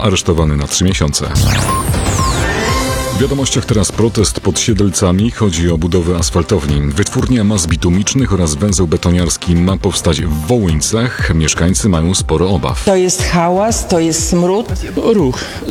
aresztowany na 3 miesiące. W wiadomościach teraz protest pod Siedlcami. Chodzi o budowę asfaltowni. Wytwórnia mas bitumicznych oraz węzeł betoniarski ma powstać w Wołyńcach. Mieszkańcy mają sporo obaw. To jest hałas, to jest smród. Ruch